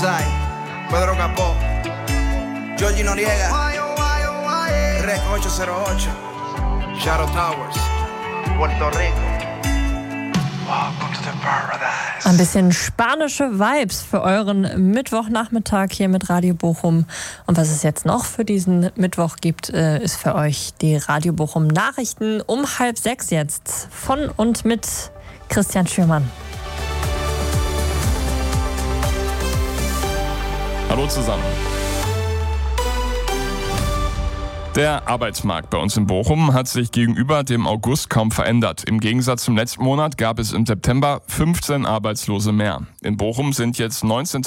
Sai, Pedro Capó, Georgie Noriega, Rec 808, Shadow Towers, Puerto Rico. Welcome to paradise. Ein bisschen spanische Vibes für euren Mittwochnachmittag hier mit Radio Bochum. Und was es jetzt noch für diesen Mittwoch gibt, ist für euch die Radio Bochum Nachrichten um 5:30 jetzt. Von und mit Christian Schürmann. Hallo zusammen. Der Arbeitsmarkt bei uns in Bochum hat sich gegenüber dem August kaum verändert. Im Gegensatz zum letzten Monat gab es im September 15 Arbeitslose mehr. In Bochum sind jetzt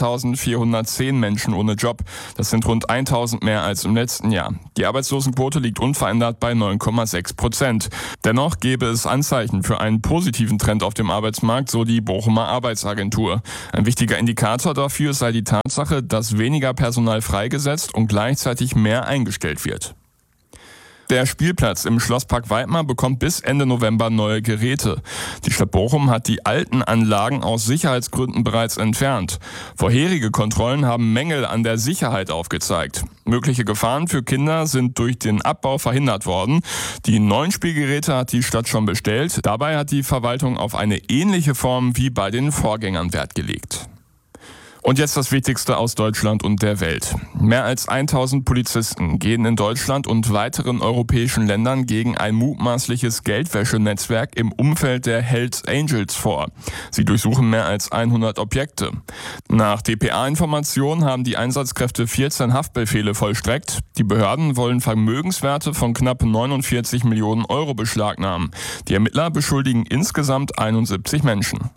19.410 Menschen ohne Job. Das sind rund 1.000 mehr als im letzten Jahr. Die Arbeitslosenquote liegt unverändert bei 9,6%. Dennoch gäbe es Anzeichen für einen positiven Trend auf dem Arbeitsmarkt, so die Bochumer Arbeitsagentur. Ein wichtiger Indikator dafür sei die Tatsache, dass weniger Personal freigesetzt und gleichzeitig mehr eingestellt wird. Der Spielplatz im Schlosspark Weidmar bekommt bis Ende November neue Geräte. Die Stadt Bochum hat die alten Anlagen aus Sicherheitsgründen bereits entfernt. Vorherige Kontrollen haben Mängel an der Sicherheit aufgezeigt. Mögliche Gefahren für Kinder sind durch den Abbau verhindert worden. Die neuen Spielgeräte hat die Stadt schon bestellt. Dabei hat die Verwaltung auf eine ähnliche Form wie bei den Vorgängern Wert gelegt. Und jetzt das Wichtigste aus Deutschland und der Welt. Mehr als 1000 Polizisten gehen in Deutschland und weiteren europäischen Ländern gegen ein mutmaßliches Geldwäschenetzwerk im Umfeld der Hells Angels vor. Sie durchsuchen mehr als 100 Objekte. Nach dpa-Informationen haben die Einsatzkräfte 14 Haftbefehle vollstreckt. Die Behörden wollen Vermögenswerte von knapp 49 Millionen Euro beschlagnahmen. Die Ermittler beschuldigen insgesamt 71 Menschen.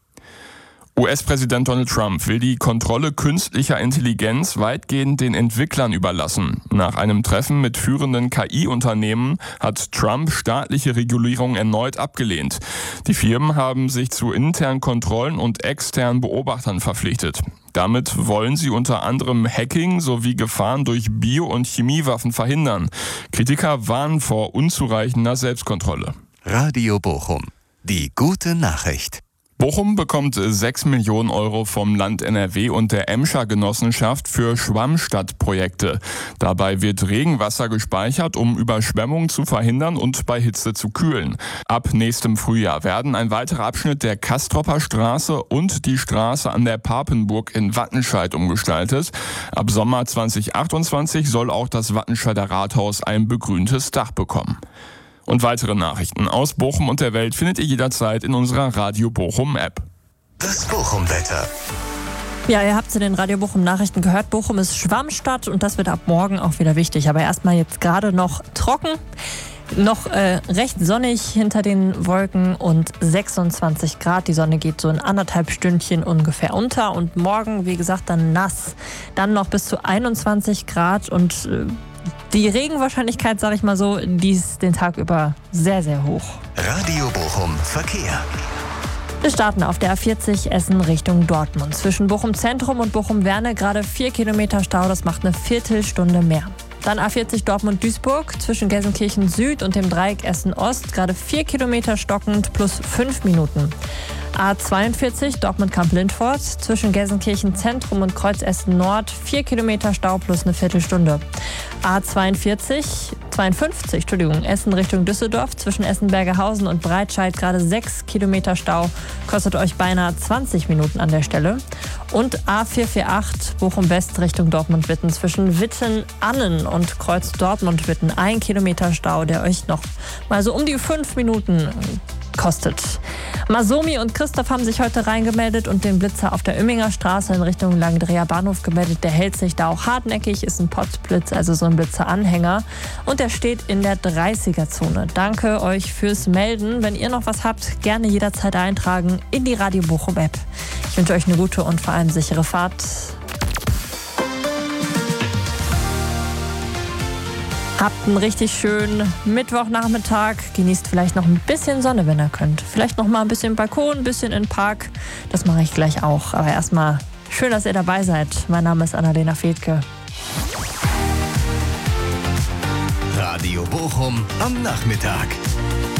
US-Präsident Donald Trump will die Kontrolle künstlicher Intelligenz weitgehend den Entwicklern überlassen. Nach einem Treffen mit führenden KI-Unternehmen hat Trump staatliche Regulierung erneut abgelehnt. Die Firmen haben sich zu internen Kontrollen und externen Beobachtern verpflichtet. Damit wollen sie unter anderem Hacking sowie Gefahren durch Bio- und Chemiewaffen verhindern. Kritiker warnen vor unzureichender Selbstkontrolle. Radio Bochum. Die gute Nachricht. Bochum bekommt 6 Millionen Euro vom Land NRW und der Emscher Genossenschaft für Schwammstadtprojekte. Dabei wird Regenwasser gespeichert, um Überschwemmungen zu verhindern und bei Hitze zu kühlen. Ab nächstem Frühjahr werden ein weiterer Abschnitt der Kastropper Straße und die Straße an der Papenburg in Wattenscheid umgestaltet. Ab Sommer 2028 soll auch das Wattenscheider Rathaus ein begrüntes Dach bekommen. Und weitere Nachrichten aus Bochum und der Welt findet ihr jederzeit in unserer Radio Bochum App. Das Bochum-Wetter. Ja, ihr habt zu den Radio Bochum Nachrichten gehört. Bochum ist Schwammstadt und das wird ab morgen auch wieder wichtig. Aber erstmal jetzt gerade noch trocken. Noch recht sonnig hinter den Wolken und 26 Grad. Die Sonne geht so in 1,5 Stündchen ungefähr unter. Und morgen, wie gesagt, dann nass. Dann noch bis zu 21 Grad und die Regenwahrscheinlichkeit, sage ich mal so, die ist den Tag über sehr, sehr hoch. Radio Bochum Verkehr. Wir starten auf der A40 Essen Richtung Dortmund. Zwischen Bochum Zentrum und Bochum Werne gerade 4 Kilometer Stau, das macht eine Viertelstunde mehr. Dann A40 Dortmund-Duisburg zwischen Gelsenkirchen Süd und dem Dreieck Essen Ost gerade 4 Kilometer stockend plus 5 Minuten. A42 Dortmund-Kamp-Lindfort zwischen Gelsenkirchen Zentrum und Kreuz Essen Nord 4 Kilometer Stau plus eine Viertelstunde. A52 Essen Richtung Düsseldorf zwischen Essen-Bergerhausen und Breitscheid gerade 6 Kilometer Stau, kostet euch beinahe 20 Minuten an der Stelle. Und A448 Bochum-West Richtung Dortmund-Witten zwischen Witten-Annen und Kreuz Dortmund-Witten 1 Kilometer Stau, der euch noch mal so um die 5 Minuten kostet. Masomi und Christoph haben sich heute reingemeldet und den Blitzer auf der Oemminger Straße in Richtung Langendreher Bahnhof gemeldet. Der hält sich da auch hartnäckig, ist ein Potzblitz, also so ein Blitzeranhänger. Und der steht in der 30er-Zone. Danke euch fürs Melden. Wenn ihr noch was habt, gerne jederzeit eintragen in die Radio Bochum App. Ich wünsche euch eine gute und vor allem sichere Fahrt. Habt einen richtig schönen Mittwochnachmittag. Genießt vielleicht noch ein bisschen Sonne, wenn ihr könnt. Vielleicht noch mal ein bisschen Balkon, ein bisschen in den Park. Das mache ich gleich auch. Aber erstmal schön, dass ihr dabei seid. Mein Name ist Annalena Fedke. Radio Bochum am Nachmittag.